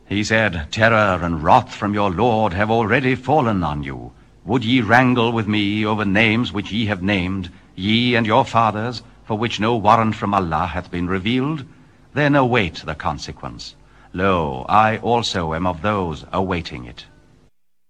He said, Terror and wrath from your Lord have already fallen on you. Would ye wrangle with me over names which ye have named, ye and your fathers, for which no warrant from Allah hath been revealed? Then await the consequence. Lo, I also am of those awaiting it.